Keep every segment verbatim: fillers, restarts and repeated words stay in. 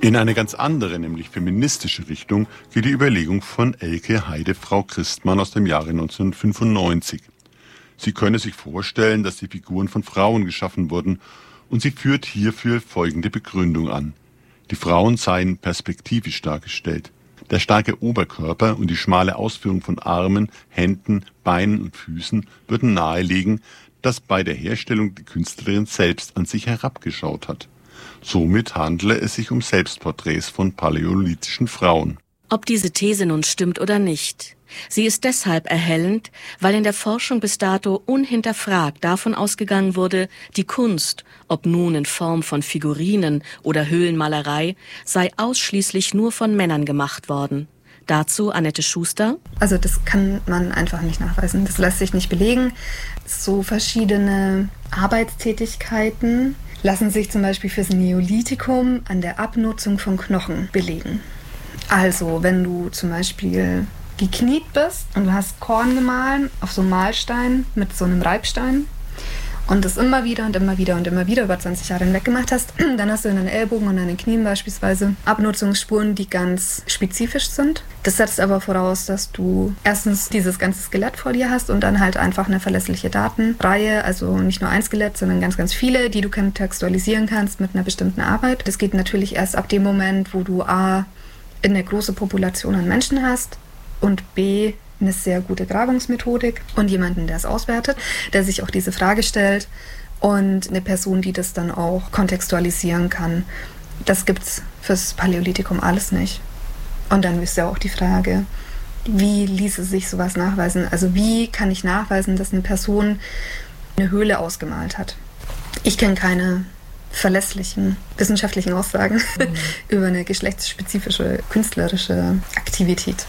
In eine ganz andere, nämlich feministische Richtung, geht die Überlegung von Elke Heide-Frau Christmann aus dem Jahre neunzehnhundertfünfundneunzig. Sie könne sich vorstellen, dass die Figuren von Frauen geschaffen wurden, und sie führt hierfür folgende Begründung an. Die Frauen seien perspektivisch dargestellt. Der starke Oberkörper und die schmale Ausführung von Armen, Händen, Beinen und Füßen würden nahelegen, dass bei der Herstellung die Künstlerin selbst an sich herabgeschaut hat. Somit handele es sich um Selbstporträts von paläolithischen Frauen. Ob diese These nun stimmt oder nicht. Sie ist deshalb erhellend, weil in der Forschung bis dato unhinterfragt davon ausgegangen wurde, die Kunst, ob nun in Form von Figurinen oder Höhlenmalerei, sei ausschließlich nur von Männern gemacht worden. Dazu Annette Schuster. Also das kann man einfach nicht nachweisen. Das lässt sich nicht belegen. So verschiedene Arbeitstätigkeiten lassen sich zum Beispiel fürs Neolithikum an der Abnutzung von Knochen belegen. Also wenn du zum Beispiel gekniet bist und du hast Korn gemahlen auf so einem Mahlstein mit so einem Reibstein und das immer wieder und immer wieder und immer wieder über zwanzig Jahre hinweg gemacht hast, dann hast du in den Ellbogen und in den Knien beispielsweise Abnutzungsspuren, die ganz spezifisch sind. Das setzt aber voraus, dass du erstens dieses ganze Skelett vor dir hast und dann halt einfach eine verlässliche Datenreihe, also nicht nur ein Skelett, sondern ganz, ganz viele, die du kontextualisieren kannst mit einer bestimmten Arbeit. Das geht natürlich erst ab dem Moment, wo du A, eine große Population an Menschen hast und B, eine sehr gute Grabungsmethodik und jemanden, der es auswertet, der sich auch diese Frage stellt und eine Person, die das dann auch kontextualisieren kann. Das gibt's fürs Paläolithikum alles nicht. Und dann ist ja auch die Frage, wie ließe sich sowas nachweisen? Also wie kann ich nachweisen, dass eine Person eine Höhle ausgemalt hat? Ich kenne keine verlässlichen wissenschaftlichen Aussagen mhm. über eine geschlechtsspezifische künstlerische Aktivität.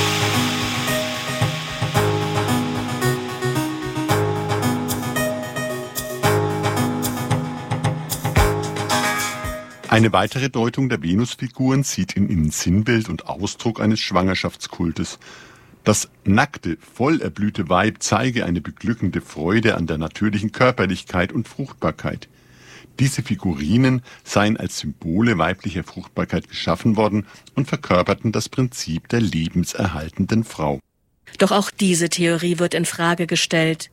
Eine weitere Deutung der Venusfiguren sieht in ihnen Sinnbild und Ausdruck eines Schwangerschaftskultes. Das nackte, voll erblühte Weib zeige eine beglückende Freude an der natürlichen Körperlichkeit und Fruchtbarkeit. Diese Figurinen seien als Symbole weiblicher Fruchtbarkeit geschaffen worden und verkörperten das Prinzip der lebenserhaltenden Frau. Doch auch diese Theorie wird in Frage gestellt.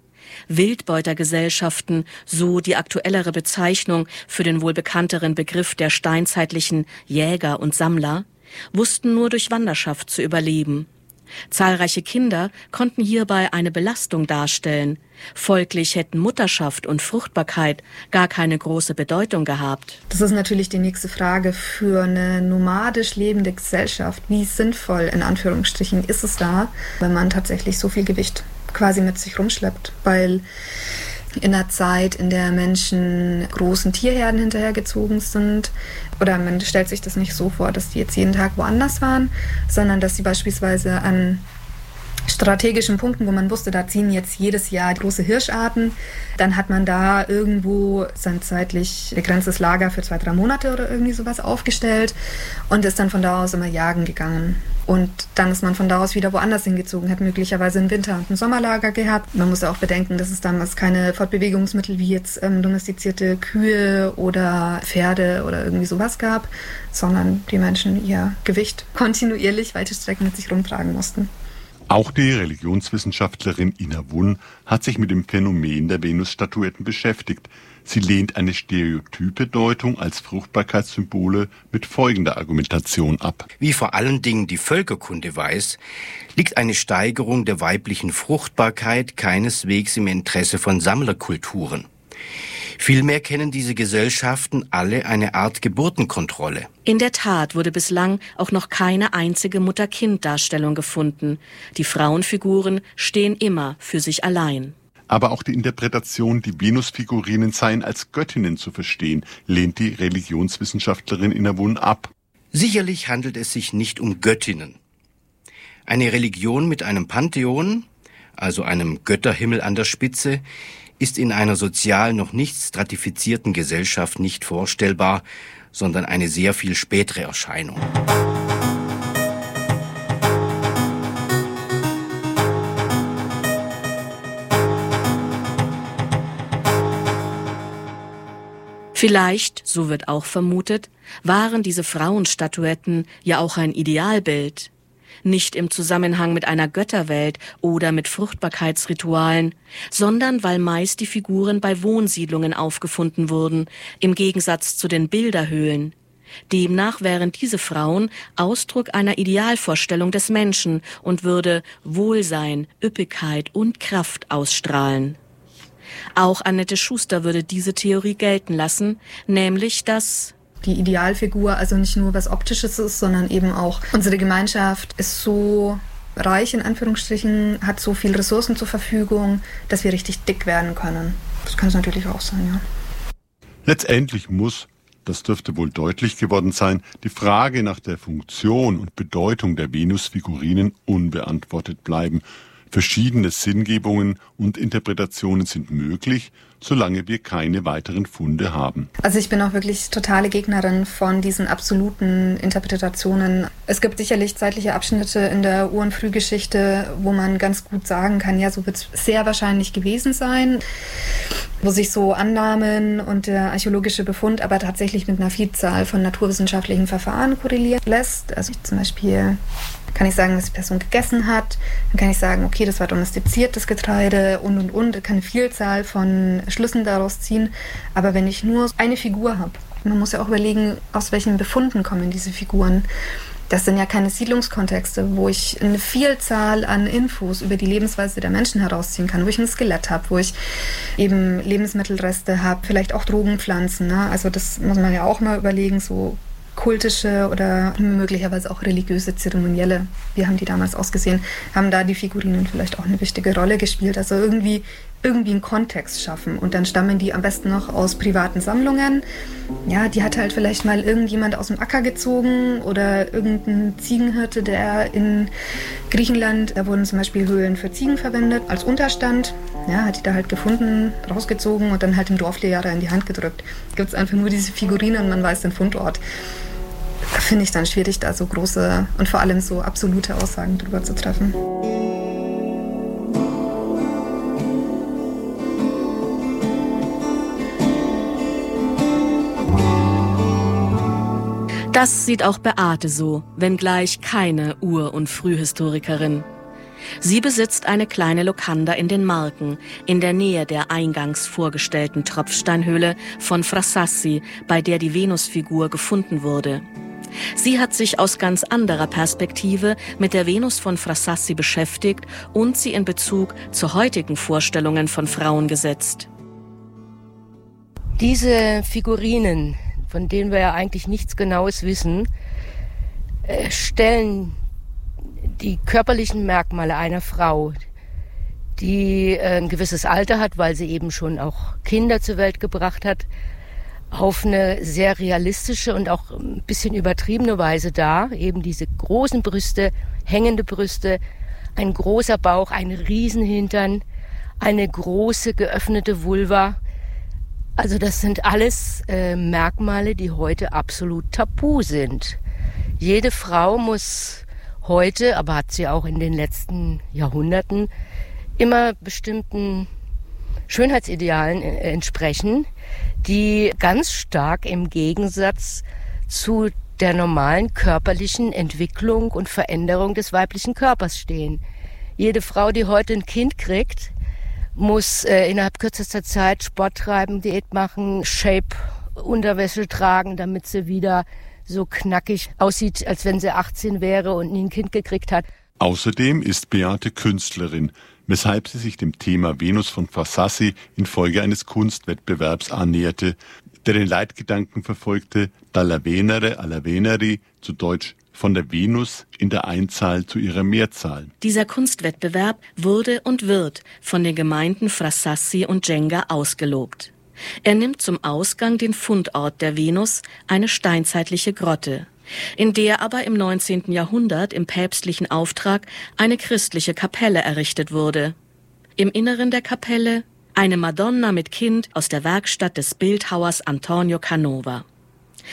Wildbeutergesellschaften, so die aktuellere Bezeichnung für den wohl bekannteren Begriff der steinzeitlichen Jäger und Sammler, wussten nur durch Wanderschaft zu überleben. Zahlreiche Kinder konnten hierbei eine Belastung darstellen. Folglich hätten Mutterschaft und Fruchtbarkeit gar keine große Bedeutung gehabt. Das ist natürlich die nächste Frage für eine nomadisch lebende Gesellschaft. Wie sinnvoll, in Anführungsstrichen, ist es da, wenn man tatsächlich so viel Gewicht quasi mit sich rumschleppt? Weil in einer Zeit, in der Menschen großen Tierherden hinterhergezogen sind, oder man stellt sich das nicht so vor, dass die jetzt jeden Tag woanders waren, sondern dass sie beispielsweise an strategischen Punkten, wo man wusste, da ziehen jetzt jedes Jahr große Hirscharten, dann hat man da irgendwo sein zeitlich begrenztes Lager für zwei, drei Monate oder irgendwie sowas aufgestellt und ist dann von da aus immer jagen gegangen. Und dann ist man von da aus wieder woanders hingezogen, hat möglicherweise ein Winter- und ein Sommerlager gehabt. Man muss auch bedenken, dass es damals keine Fortbewegungsmittel wie jetzt ähm, domestizierte Kühe oder Pferde oder irgendwie sowas gab, sondern die Menschen ihr Gewicht kontinuierlich weite Strecken mit sich rumtragen mussten. Auch die Religionswissenschaftlerin Ina Wunn hat sich mit dem Phänomen der Venusstatuetten beschäftigt. Sie lehnt eine stereotype Deutung als Fruchtbarkeitssymbole mit folgender Argumentation ab. Wie vor allen Dingen die Völkerkunde weiß, liegt eine Steigerung der weiblichen Fruchtbarkeit keineswegs im Interesse von Sammlerkulturen. Vielmehr kennen diese Gesellschaften alle eine Art Geburtenkontrolle. In der Tat wurde bislang auch noch keine einzige Mutter-Kind-Darstellung gefunden. Die Frauenfiguren stehen immer für sich allein. Aber auch die Interpretation, die Venusfigurinen seien als Göttinnen zu verstehen, lehnt die Religionswissenschaftlerin Ina Wunn ab. Sicherlich handelt es sich nicht um Göttinnen. Eine Religion mit einem Pantheon, also einem Götterhimmel an der Spitze, ist in einer sozial noch nicht stratifizierten Gesellschaft nicht vorstellbar, sondern eine sehr viel spätere Erscheinung. Vielleicht, so wird auch vermutet, waren diese Frauenstatuetten ja auch ein Idealbild. Nicht im Zusammenhang mit einer Götterwelt oder mit Fruchtbarkeitsritualen, sondern weil meist die Figuren bei Wohnsiedlungen aufgefunden wurden, im Gegensatz zu den Bilderhöhlen. Demnach wären diese Frauen Ausdruck einer Idealvorstellung des Menschen und würde Wohlsein, Üppigkeit und Kraft ausstrahlen. Auch Annette Schuster würde diese Theorie gelten lassen, nämlich dass die Idealfigur also nicht nur was Optisches ist, sondern eben auch unsere Gemeinschaft ist so reich, in Anführungsstrichen, hat so viele Ressourcen zur Verfügung, dass wir richtig dick werden können. Das kann es natürlich auch sein, ja. Letztendlich muss, das dürfte wohl deutlich geworden sein, die Frage nach der Funktion und Bedeutung der Venusfigurinen unbeantwortet bleiben. Verschiedene Sinngebungen und Interpretationen sind möglich, solange wir keine weiteren Funde haben. Also ich bin auch wirklich totale Gegnerin von diesen absoluten Interpretationen. Es gibt sicherlich zeitliche Abschnitte in der Ur- und Frühgeschichte, wo man ganz gut sagen kann, ja, so wird es sehr wahrscheinlich gewesen sein, wo sich so Annahmen und der archäologische Befund aber tatsächlich mit einer Vielzahl von naturwissenschaftlichen Verfahren korrelieren lässt. Also zum Beispiel kann ich sagen, was die Person gegessen hat. Dann kann ich sagen, okay, das war domestiziertes Getreide und, und, und. Ich kann eine Vielzahl von Schlüssen daraus ziehen. Aber wenn ich nur eine Figur habe, man muss ja auch überlegen, aus welchen Befunden kommen diese Figuren. Das sind ja keine Siedlungskontexte, wo ich eine Vielzahl an Infos über die Lebensweise der Menschen herausziehen kann, wo ich ein Skelett habe, wo ich eben Lebensmittelreste habe, vielleicht auch Drogenpflanzen. Ne? Also das muss man ja auch mal überlegen, so kultische oder möglicherweise auch religiöse Zeremonielle, wie haben die damals ausgesehen, haben da die Figurinen vielleicht auch eine wichtige Rolle gespielt. Also irgendwie, irgendwie einen Kontext schaffen und dann stammen die am besten noch aus privaten Sammlungen. Ja, die hat halt vielleicht mal irgendjemand aus dem Acker gezogen oder irgendein Ziegenhirte, der in Griechenland, da wurden zum Beispiel Höhlen für Ziegen verwendet, als Unterstand. Ja, hat die da halt gefunden, rausgezogen und dann halt dem Dorflehrer in die Hand gedrückt. Gibt es einfach nur diese Figurinen und man weiß den Fundort. Finde ich dann schwierig, da so große und vor allem so absolute Aussagen drüber zu treffen. Das sieht auch Beate so, wenngleich keine Ur- und Frühhistorikerin. Sie besitzt eine kleine Locanda in den Marken, in der Nähe der eingangs vorgestellten Tropfsteinhöhle von Frassassi, bei der die Venusfigur gefunden wurde. Sie hat sich aus ganz anderer Perspektive mit der Venus von Frassassi beschäftigt und sie in Bezug zu heutigen Vorstellungen von Frauen gesetzt. Diese Figurinen, von denen wir ja eigentlich nichts Genaues wissen, stellen die körperlichen Merkmale einer Frau, die ein gewisses Alter hat, weil sie eben schon auch Kinder zur Welt gebracht hat, auf eine sehr realistische und auch ein bisschen übertriebene Weise dar. Eben diese großen Brüste, hängende Brüste, ein großer Bauch, ein Riesenhintern, eine große geöffnete Vulva. Also das sind alles äh, Merkmale, die heute absolut tabu sind. Jede Frau muss heute, aber hat sie auch in den letzten Jahrhunderten, immer bestimmten Schönheitsidealen entsprechen, die ganz stark im Gegensatz zu der normalen körperlichen Entwicklung und Veränderung des weiblichen Körpers stehen. Jede Frau, die heute ein Kind kriegt, muss äh, innerhalb kürzester Zeit Sport treiben, Diät machen, Shape-Unterwäsche tragen, damit sie wieder so knackig aussieht, als wenn sie achtzehn wäre und nie ein Kind gekriegt hat. Außerdem ist Beate Künstlerin, weshalb sie sich dem Thema Venus von Frassassi infolge eines Kunstwettbewerbs annäherte, der den Leitgedanken verfolgte, dalla Venere alla Veneri, zu Deutsch von der Venus in der Einzahl zu ihrer Mehrzahl. Dieser Kunstwettbewerb wurde und wird von den Gemeinden Frassassi und Genga ausgelobt. Er nimmt zum Ausgang den Fundort der Venus, eine steinzeitliche Grotte, in der aber im neunzehnten Jahrhundert im päpstlichen Auftrag eine christliche Kapelle errichtet wurde. Im Inneren der Kapelle eine Madonna mit Kind aus der Werkstatt des Bildhauers Antonio Canova.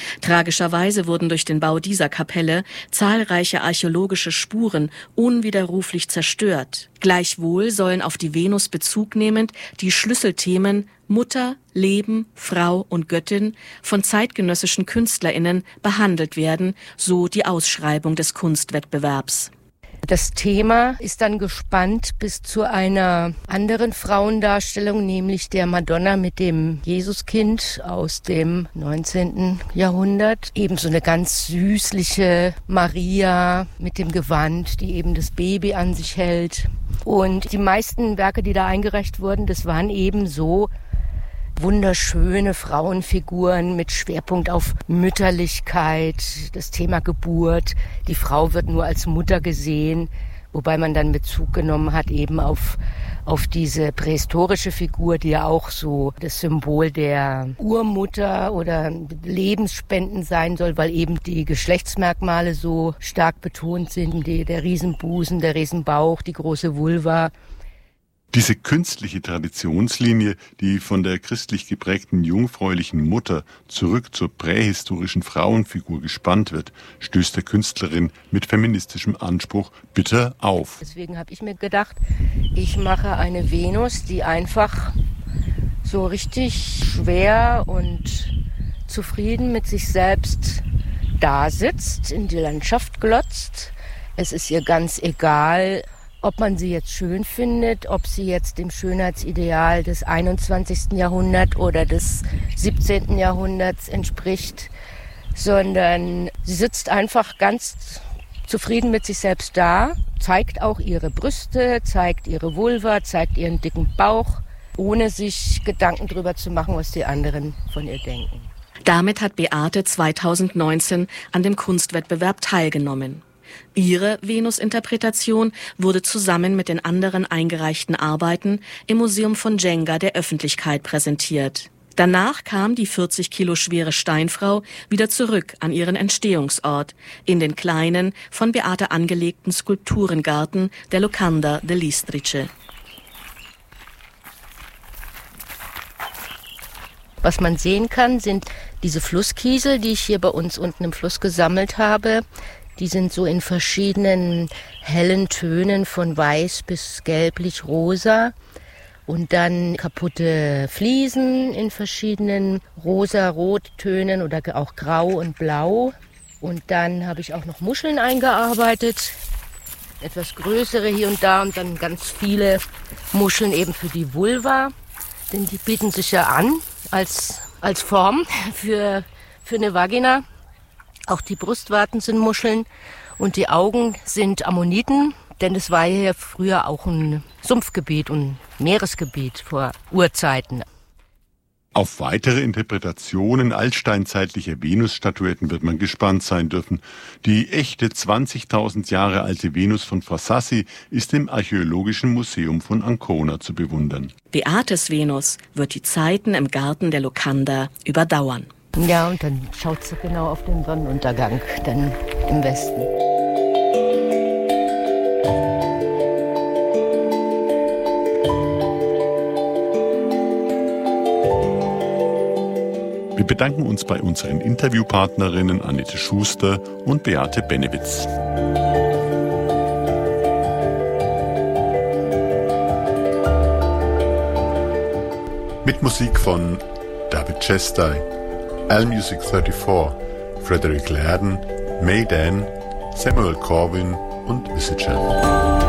Tragischerweise wurden durch den Bau dieser Kapelle zahlreiche archäologische Spuren unwiderruflich zerstört. Gleichwohl sollen auf die Venus Bezug nehmend die Schlüsselthemen Mutter, Leben, Frau und Göttin von zeitgenössischen KünstlerInnen behandelt werden, so die Ausschreibung des Kunstwettbewerbs. Das Thema ist dann gespannt bis zu einer anderen Frauendarstellung, nämlich der Madonna mit dem Jesuskind aus dem neunzehnten Jahrhundert. Ebenso eine ganz süßliche Maria mit dem Gewand, die eben das Baby an sich hält. Und die meisten Werke, die da eingereicht wurden, das waren eben so wunderschöne Frauenfiguren mit Schwerpunkt auf Mütterlichkeit, das Thema Geburt. Die Frau wird nur als Mutter gesehen, wobei man dann Bezug genommen hat eben auf, auf diese prähistorische Figur, die ja auch so das Symbol der Urmutter oder Lebensspenden sein soll, weil eben die Geschlechtsmerkmale so stark betont sind, die, der Riesenbusen, der Riesenbauch, die große Vulva. Diese künstliche Traditionslinie, die von der christlich geprägten jungfräulichen Mutter zurück zur prähistorischen Frauenfigur gespannt wird, stößt der Künstlerin mit feministischem Anspruch bitter auf. Deswegen habe ich mir gedacht, ich mache eine Venus, die einfach so richtig schwer und zufrieden mit sich selbst da sitzt, in die Landschaft glotzt. Es ist ihr ganz egal, ob man sie jetzt schön findet, ob sie jetzt dem Schönheitsideal des einundzwanzigsten Jahrhunderts oder des siebzehnten Jahrhunderts entspricht, sondern sie sitzt einfach ganz zufrieden mit sich selbst da, zeigt auch ihre Brüste, zeigt ihre Vulva, zeigt ihren dicken Bauch, ohne sich Gedanken darüber zu machen, was die anderen von ihr denken. Damit hat Beate zweitausendneunzehn an dem Kunstwettbewerb teilgenommen. Ihre Venus-Interpretation wurde zusammen mit den anderen eingereichten Arbeiten im Museum von Jenga der Öffentlichkeit präsentiert. Danach kam die vierzig Kilo schwere Steinfrau wieder zurück an ihren Entstehungsort, in den kleinen, von Beate angelegten Skulpturengarten der Locanda dell'Istrice. Was man sehen kann, sind diese Flusskiesel, die ich hier bei uns unten im Fluss gesammelt habe. Die sind so in verschiedenen hellen Tönen von weiß bis gelblich-rosa. Und dann kaputte Fliesen in verschiedenen rosa-rot-Tönen oder auch grau und blau. Und dann habe ich auch noch Muscheln eingearbeitet. Etwas größere hier und da und dann ganz viele Muscheln eben für die Vulva. Denn die bieten sich ja an als, als Form für, für eine Vagina. Auch die Brustwarten sind Muscheln und die Augen sind Ammoniten, denn es war hier früher auch ein Sumpfgebiet und Meeresgebiet vor Urzeiten. Auf weitere Interpretationen altsteinzeitlicher Venus-Statuetten wird man gespannt sein dürfen. Die echte zwanzigtausend Jahre alte Venus von Frau Sassi ist im Archäologischen Museum von Ancona zu bewundern. Beates Venus wird die Zeiten im Garten der Locanda überdauern. Ja, und dann schaut sie genau auf den Sonnenuntergang, dann im Westen. Wir bedanken uns bei unseren Interviewpartnerinnen Annette Schuster und Beate Benewitz. Mit Musik von David Chastai, Allmusic vierunddreißig, Frederick Laden, May Dan, Samuel Corwin und Visitor.